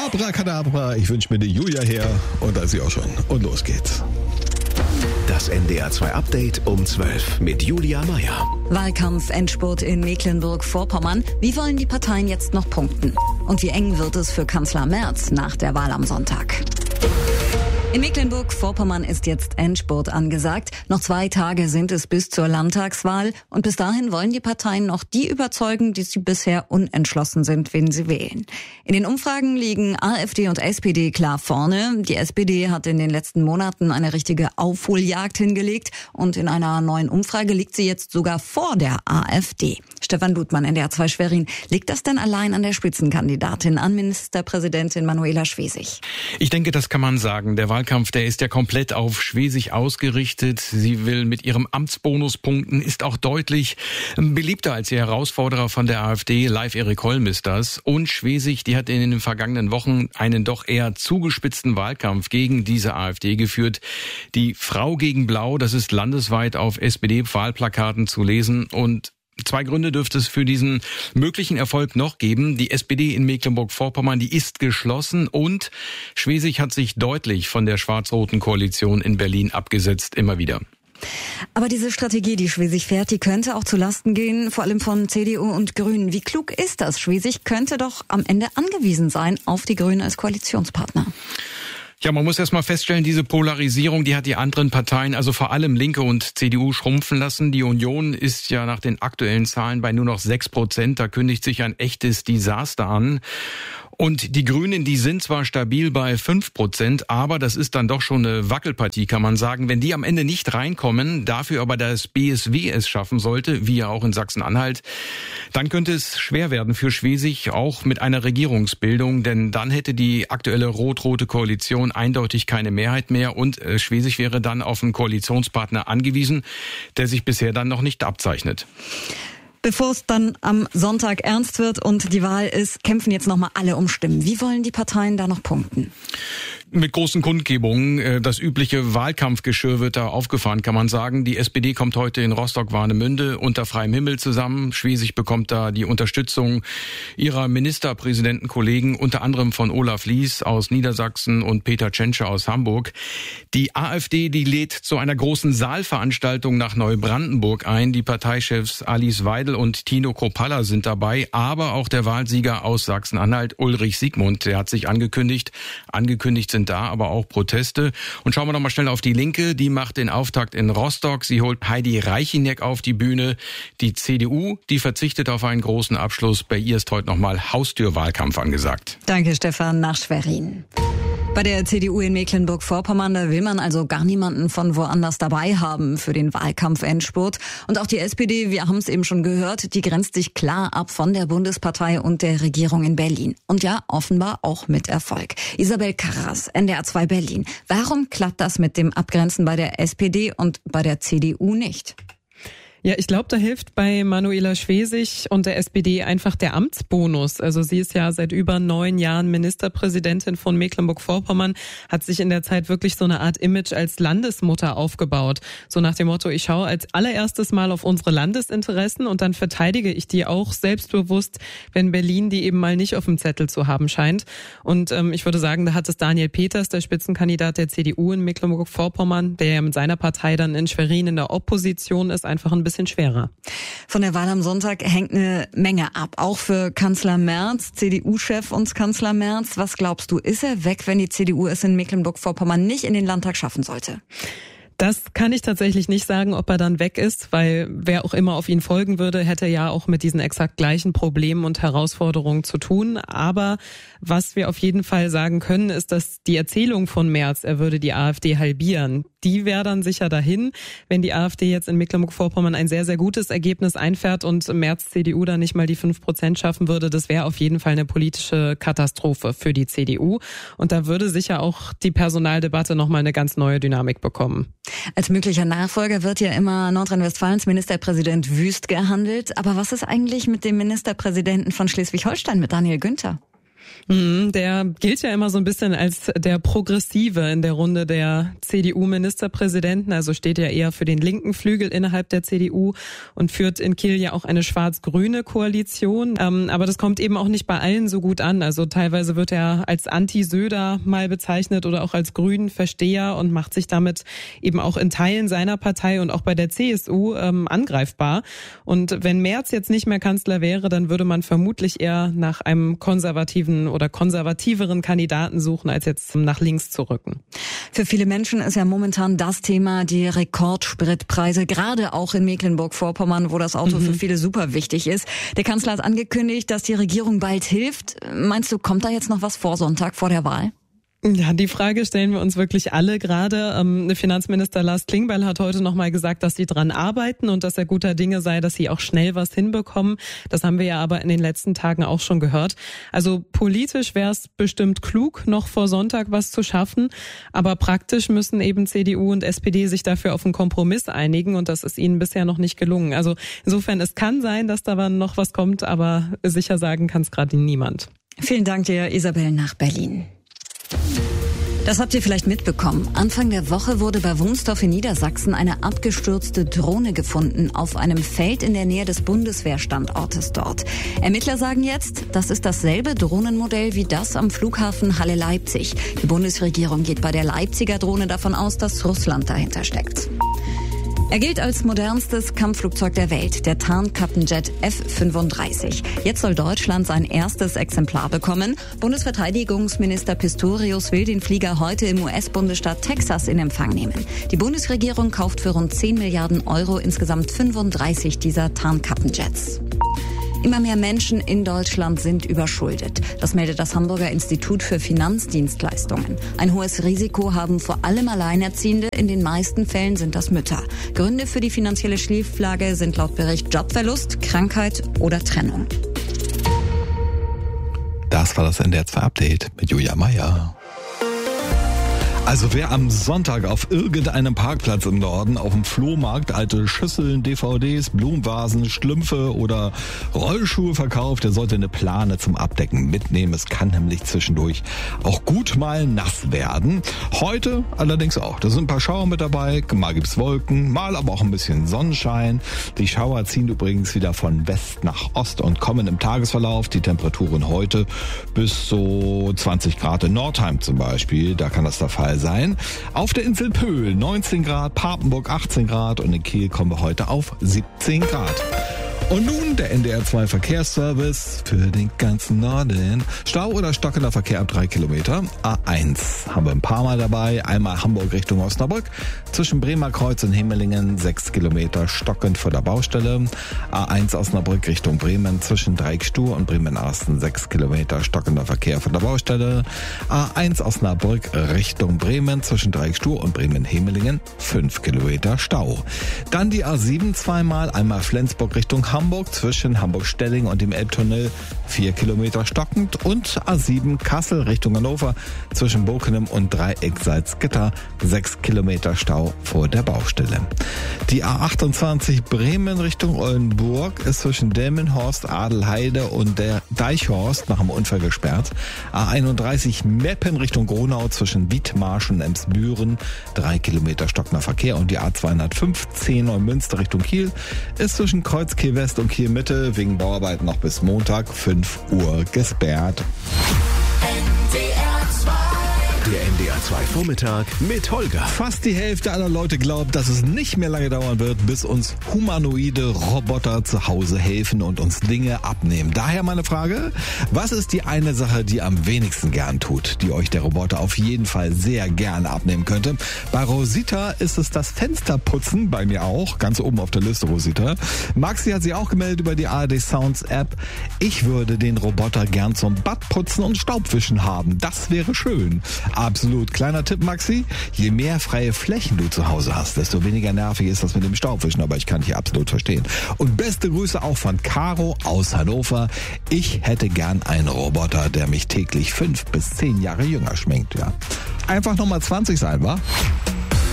Abracadabra, ich wünsche mir die Julia her und da ist sie auch schon. Und los geht's. Das NDR 2 Update um 12 mit Julia Meyer. Wahlkampf-Endspurt in Mecklenburg-Vorpommern. Wie wollen die Parteien jetzt noch punkten? Und wie eng wird es für Kanzler Merz nach der Wahl am Sonntag? In Mecklenburg-Vorpommern ist jetzt Endspurt angesagt. Noch 2 Tage sind es bis zur Landtagswahl. Und bis dahin wollen die Parteien noch die überzeugen, die sie bisher unentschlossen sind, wen sie wählen. In den Umfragen liegen AfD und SPD klar vorne. Die SPD hat in den letzten Monaten eine richtige Aufholjagd hingelegt. Und in einer neuen Umfrage liegt sie jetzt sogar vor der AfD. Stefan Ludmann, NDR 2 Schwerin. Liegt das denn allein an der Spitzenkandidatin, an Ministerpräsidentin Manuela Schwesig? Ich denke, das kann man sagen. Der Wahlkampf, der ist ja komplett auf Schwesig ausgerichtet. Sie will mit ihrem Amtsbonus punkten, ist auch deutlich beliebter als ihr Herausforderer von der AfD. Live Erik Holm ist das. Und Schwesig, die hat in den vergangenen Wochen einen doch eher zugespitzten Wahlkampf gegen diese AfD geführt. Die Frau gegen Blau, das ist landesweit auf SPD-Wahlplakaten zu lesen. Und 2 Gründe dürfte es für diesen möglichen Erfolg noch geben. Die SPD in Mecklenburg-Vorpommern, die ist geschlossen und Schwesig hat sich deutlich von der schwarz-roten Koalition in Berlin abgesetzt, immer wieder. Aber diese Strategie, die Schwesig fährt, die könnte auch zu Lasten gehen, vor allem von CDU und Grünen. Wie klug ist das? Schwesig könnte doch am Ende angewiesen sein auf die Grünen als Koalitionspartner. Ja, man muss erst mal feststellen, diese Polarisierung, die hat die anderen Parteien, also vor allem Linke und CDU, schrumpfen lassen. Die Union ist ja nach den aktuellen Zahlen bei nur noch 6%. Da kündigt sich ein echtes Desaster an. Und die Grünen, die sind zwar stabil bei 5%, aber das ist dann doch schon eine Wackelpartie, kann man sagen. Wenn die am Ende nicht reinkommen, dafür aber das BSW es schaffen sollte, wie ja auch in Sachsen-Anhalt, dann könnte es schwer werden für Schwesig, auch mit einer Regierungsbildung, denn dann hätte die aktuelle rot-rote Koalition eindeutig keine Mehrheit mehr und Schwesig wäre dann auf einen Koalitionspartner angewiesen, der sich bisher dann noch nicht abzeichnet. Bevor es dann am Sonntag ernst wird und die Wahl ist, kämpfen jetzt nochmal alle um Stimmen. Wie wollen die Parteien da noch punkten? Mit großen Kundgebungen. Das übliche Wahlkampfgeschirr wird da aufgefahren, kann man sagen. Die SPD kommt heute in Rostock-Warnemünde unter freiem Himmel zusammen. Schwesig bekommt da die Unterstützung ihrer Ministerpräsidentenkollegen, unter anderem von Olaf Lies aus Niedersachsen und Peter Tschentscher aus Hamburg. Die AfD, die lädt zu einer großen Saalveranstaltung nach Neubrandenburg ein. Die Parteichefs Alice Weidel und Tino Kropalla sind dabei, aber auch der Wahlsieger aus Sachsen-Anhalt, Ulrich Siegmund, der hat sich angekündigt sind da aber auch Proteste. Und schauen wir noch mal schnell auf die Linke. Die macht den Auftakt in Rostock. Sie holt Heidi Reichiniek auf die Bühne. Die CDU, die verzichtet auf einen großen Abschluss. Bei ihr ist heute noch mal Haustürwahlkampf angesagt. Danke, Stefan, nach Schwerin. Bei der CDU in Mecklenburg-Vorpommern, da will man also gar niemanden von woanders dabei haben für den Wahlkampf-Endspurt. Und auch die SPD, wir haben es eben schon gehört, die grenzt sich klar ab von der Bundespartei und der Regierung in Berlin. Und ja, offenbar auch mit Erfolg. Isabel Karras, NDR 2 Berlin. Warum klappt das mit dem Abgrenzen bei der SPD und bei der CDU nicht? Ja, ich glaube, da hilft bei Manuela Schwesig und der SPD einfach der Amtsbonus. Also sie ist ja seit über 9 Jahren Ministerpräsidentin von Mecklenburg-Vorpommern, hat sich in der Zeit wirklich so eine Art Image als Landesmutter aufgebaut. So nach dem Motto, ich schaue als allererstes mal auf unsere Landesinteressen und dann verteidige ich die auch selbstbewusst, wenn Berlin die eben mal nicht auf dem Zettel zu haben scheint. Und ich würde sagen, da hat es Daniel Peters, der Spitzenkandidat der CDU in Mecklenburg-Vorpommern, der ja mit seiner Partei dann in Schwerin in der Opposition ist, einfach ein bisschen schwerer. Von der Wahl am Sonntag hängt eine Menge ab, auch für Kanzler Merz, CDU-Chef und Kanzler Merz. Was glaubst du, ist er weg, wenn die CDU es in Mecklenburg-Vorpommern nicht in den Landtag schaffen sollte? Das kann ich tatsächlich nicht sagen, ob er dann weg ist, weil wer auch immer auf ihn folgen würde, hätte ja auch mit diesen exakt gleichen Problemen und Herausforderungen zu tun. Aber was wir auf jeden Fall sagen können, ist, dass die Erzählung von Merz, er würde die AfD halbieren, die wäre dann sicher dahin, wenn die AfD jetzt in Mecklenburg-Vorpommern ein sehr, sehr gutes Ergebnis einfährt und Merz CDU dann nicht mal die 5% schaffen würde. Das wäre auf jeden Fall eine politische Katastrophe für die CDU. Und da würde sicher auch die Personaldebatte nochmal eine ganz neue Dynamik bekommen. Als möglicher Nachfolger wird ja immer Nordrhein-Westfalens Ministerpräsident Wüst gehandelt. Aber was ist eigentlich mit dem Ministerpräsidenten von Schleswig-Holstein, mit Daniel Günther? Der gilt ja immer so ein bisschen als der Progressive in der Runde der CDU-Ministerpräsidenten, also steht ja eher für den linken Flügel innerhalb der CDU und führt in Kiel ja auch eine schwarz-grüne Koalition. Aber das kommt eben auch nicht bei allen so gut an. Also teilweise wird er als Anti-Söder mal bezeichnet oder auch als Grünen-Versteher und macht sich damit eben auch in Teilen seiner Partei und auch bei der CSU angreifbar. Und wenn Merz jetzt nicht mehr Kanzler wäre, dann würde man vermutlich eher nach einem konservativen oder konservativeren Kandidaten suchen, als jetzt nach links zu rücken. Für viele Menschen ist ja momentan das Thema die Rekordspritpreise, gerade auch in Mecklenburg-Vorpommern, wo das Auto für viele super wichtig ist. Der Kanzler hat angekündigt, dass die Regierung bald hilft. Meinst du, kommt da jetzt noch was vor Sonntag, vor der Wahl? Ja, die Frage stellen wir uns wirklich alle gerade. Finanzminister Lars Klingbeil hat heute nochmal gesagt, dass sie dran arbeiten und dass er guter Dinge sei, dass sie auch schnell was hinbekommen. Das haben wir ja aber in den letzten Tagen auch schon gehört. Also politisch wäre es bestimmt klug, noch vor Sonntag was zu schaffen. Aber praktisch müssen eben CDU und SPD sich dafür auf einen Kompromiss einigen und das ist ihnen bisher noch nicht gelungen. Also insofern, es kann sein, dass da noch was kommt, aber sicher sagen kann es gerade niemand. Vielen Dank dir, Isabel, nach Berlin. Das habt ihr vielleicht mitbekommen. Anfang der Woche wurde bei Wunstorf in Niedersachsen eine abgestürzte Drohne gefunden auf einem Feld in der Nähe des Bundeswehrstandortes dort. Ermittler sagen jetzt, das ist dasselbe Drohnenmodell wie das am Flughafen Halle-Leipzig. Die Bundesregierung geht bei der Leipziger Drohne davon aus, dass Russland dahinter steckt. Er gilt als modernstes Kampfflugzeug der Welt, der Tarnkappenjet F-35. Jetzt soll Deutschland sein erstes Exemplar bekommen. Bundesverteidigungsminister Pistorius will den Flieger heute im US-Bundesstaat Texas in Empfang nehmen. Die Bundesregierung kauft für rund 10 Milliarden Euro insgesamt 35 dieser Tarnkappenjets. Immer mehr Menschen in Deutschland sind überschuldet. Das meldet das Hamburger Institut für Finanzdienstleistungen. Ein hohes Risiko haben vor allem Alleinerziehende. In den meisten Fällen sind das Mütter. Gründe für die finanzielle Schieflage sind laut Bericht Jobverlust, Krankheit oder Trennung. Das war das NDR 2 Update mit Julia Meyer. Also wer am Sonntag auf irgendeinem Parkplatz im Norden auf dem Flohmarkt alte Schüsseln, DVDs, Blumenvasen, Schlümpfe oder Rollschuhe verkauft, der sollte eine Plane zum Abdecken mitnehmen. Es kann nämlich zwischendurch auch gut mal nass werden. Heute allerdings auch. Da sind ein paar Schauer mit dabei, mal gibt's Wolken, mal aber auch ein bisschen Sonnenschein. Die Schauer ziehen übrigens wieder von West nach Ost und kommen im Tagesverlauf. Die Temperaturen heute bis so 20 Grad in Nordheim zum Beispiel. Da kann das der Fall sein. Auf der Insel Pöhl 19 Grad, Papenburg 18 Grad und in Kiel kommen wir heute auf 17 Grad. Und nun der NDR 2 Verkehrsservice für den ganzen Norden. Stau oder stockender Verkehr ab 3 Kilometer. A1 haben wir ein paar Mal dabei. Einmal Hamburg Richtung Osnabrück. Zwischen Bremer Kreuz und Hemmelingen 6 Kilometer stockend vor der Baustelle. A1 Osnabrück Richtung Bremen zwischen Dreieckstur und Bremen-Arsten 6 Kilometer stockender Verkehr von der Baustelle. A1 Osnabrück Richtung Bremen zwischen Dreieckstur und Bremen-Hemmelingen 5 Kilometer Stau. Dann die A7 zweimal. Einmal Flensburg Richtung Hamburg zwischen Hamburg-Stelling und dem Elbtunnel 4 Kilometer stockend und A7 Kassel Richtung Hannover zwischen Bokenem und Dreieck Salzgitter 6 Kilometer Stau vor der Baustelle. Die A28 Bremen Richtung Oldenburg ist zwischen Delmenhorst, Adelheide und der Deichhorst nach dem Unfall gesperrt. A31 Meppen Richtung Gronau zwischen Wiedmarsch und Emsbüren 3 Kilometer stockender Verkehr und die A215 Neumünster Richtung Kiel ist zwischen Kreuz West und Kiel Mitte wegen Bauarbeiten noch bis Montag 5 Uhr gesperrt. Der NDR 2 Vormittag mit Holger. Fast die Hälfte aller Leute glaubt, dass es nicht mehr lange dauern wird, bis uns humanoide Roboter zu Hause helfen und uns Dinge abnehmen. Daher meine Frage, was ist die eine Sache, die am wenigsten gern tut, die euch der Roboter auf jeden Fall sehr gerne abnehmen könnte? Bei Rosita ist es das Fensterputzen, bei mir auch, ganz oben auf der Liste Rosita. Maxi hat sich auch gemeldet über die ARD Sounds App. Ich würde den Roboter gern zum Badputzen und Staubwischen haben. Das wäre schön. Absolut. Kleiner Tipp, Maxi. Je mehr freie Flächen du zu Hause hast, desto weniger nervig ist das mit dem Staubwischen. Aber ich kann dich absolut verstehen. Und beste Grüße auch von Caro aus Hannover. Ich hätte gern einen Roboter, der mich täglich 5 bis 10 Jahre jünger schminkt. Ja. Einfach nochmal 20 sein, wa?